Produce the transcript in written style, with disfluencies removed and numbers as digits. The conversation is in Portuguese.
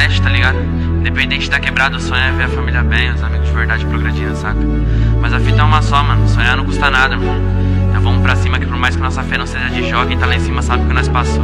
fortalece, tá ligado? Independente da quebrada, o sonho é ver a família bem, os amigos de verdade progredindo, saca? Mas a fita é uma só, mano, sonhar não custa nada, mano. Então vamos pra cima que por mais que nossa fé não seja de jogo, quem tá lá em cima sabe o que nós passou.